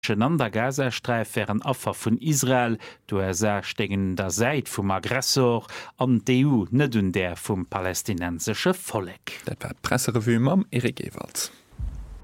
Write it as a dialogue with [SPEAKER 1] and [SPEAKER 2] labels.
[SPEAKER 1] an der Gazastreif wären Affer vun Israel, do stegen der Seit vum Aggressor an d'EU net un der vum palästinensesche Folleg.
[SPEAKER 2] Dat war Presserevu mam Erik Ewald.